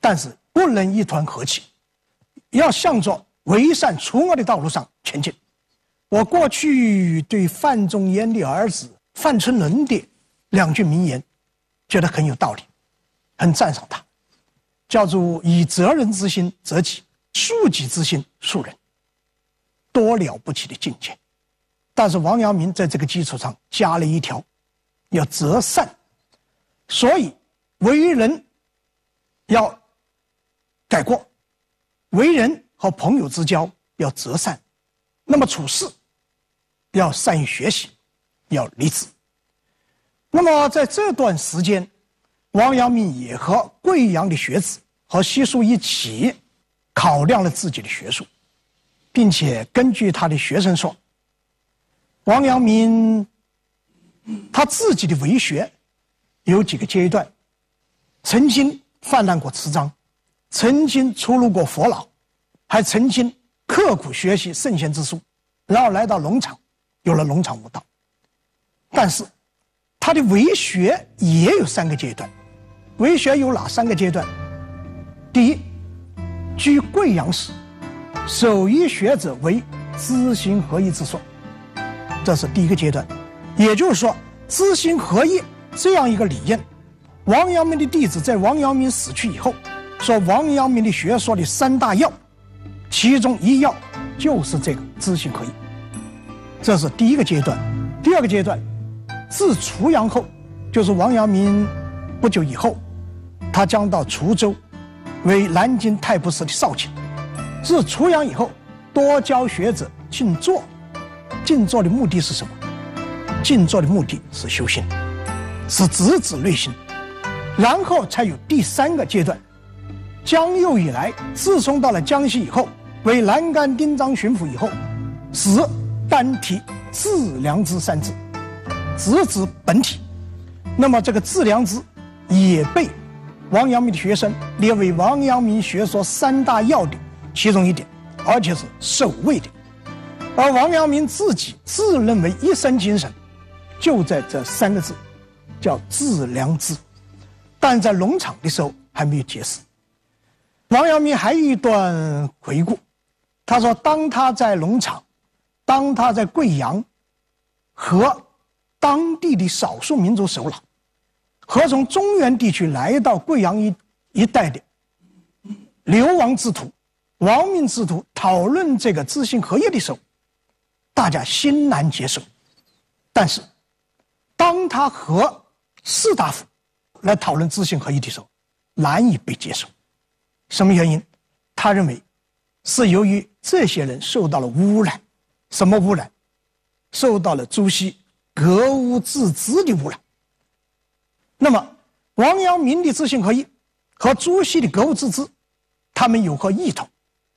但是不能一团和气，要向着为善除恶的道路上前进。我过去对范仲淹的儿子范春伦的2句名言觉得很有道理，很赞赏他，叫做以责人之心责己，恕己之心恕人，多了不起的境界。但是王阳明在这个基础上加了一条，要择善，所以为人要改过，为人和朋友之交要择善，那么处事要善于学习，要理智。那么在这段时间，王阳明也和贵阳的学子和西蜀一起考量了自己的学术，并且根据他的学生说，王阳明他自己的为学有几个阶段，曾经泛滥过词章，曾经出入过佛老，还曾经刻苦学习圣贤之书，然后来到农场，有了农场悟道。但是他的为学也有3个阶段。为学有哪3个阶段？第一，居贵阳时，首以学者为知行合一之说，这是第一个阶段。也就是说，知行合一这样一个理念，王阳明的弟子在王阳明死去以后说，王阳明的学说的3大要，其中一要就是这个知行合一，这是第一个阶段。第二个阶段，自滁阳后，就是王阳明不久以后，他将到滁州为南京太仆寺的少卿。自滁阳以后，多教学者静坐。静坐的目的是什么？静坐的目的是修心，是直指内心。然后才有第3个阶段。江右以来，自从到了江西以后，为南赣丁章巡抚以后，使单提致良知3字，直指本体。那么这个致良知也被王阳明的学生列为王阳明学说3大要的其中一点，而且是首位的。而王阳明自己自认为一生精神就在这3个字，叫致良知。但在农场的时候还没有结识。王阳明还有一段回顾，他说，当他在农场，当他在贵阳和当地的少数民族首脑，和从中原地区来到贵阳一带的流亡之徒、亡命之徒讨论这个知行合一的时候，大家欣然接受。但是当他和士大夫来讨论知行合一的时候，难以被接受。什么原因？他认为是由于这些人受到了污染。什么污染？受到了朱熹格物致知的污染。那么王阳明的知行合一和朱熹的格物致知，他们有何异同？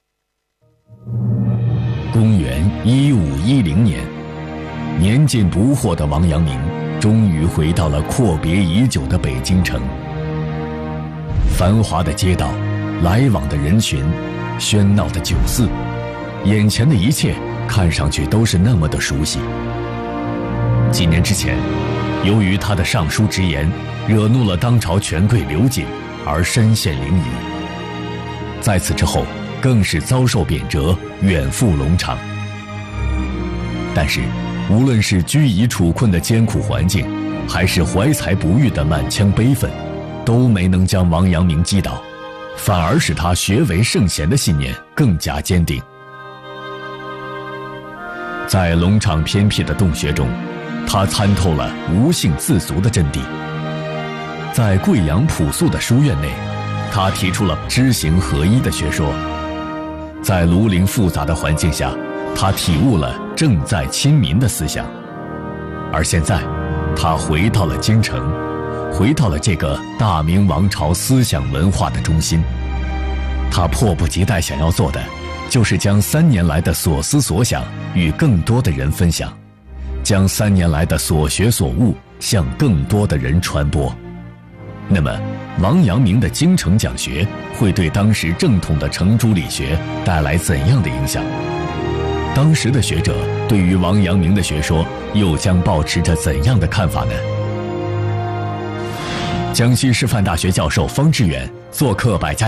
公元1510年，年近不惑的王阳明终于回到了阔别已久的北京城。繁华的街道，来往的人群，喧闹的酒肆，眼前的一切看上去都是那么的熟悉。几年之前，由于他的上书直言惹怒了当朝权贵刘瑾而身陷囹圄，在此之后更是遭受贬谪，远赴龙场。但是无论是居夷处困的艰苦环境，还是怀才不遇的满腔悲愤，都没能将王阳明击倒，反而使他学为圣贤的信念更加坚定。在龙场偏僻的洞穴中，他参透了无性自足的真谛。在贵阳朴素的书院内，他提出了知行合一的学说。在庐陵复杂的环境下，他体悟了正在亲民的思想。而现在，他回到了京城，回到了这个大明王朝思想文化的中心。他迫不及待想要做的，就是将3年来的所思所想与更多的人分享，将3年来的所学所悟向更多的人传播。那么王阳明的京城讲学会对当时正统的程朱理学带来怎样的影响？当时的学者对于王阳明的学说又将抱持着怎样的看法呢？江西师范大学教授方志远做客百家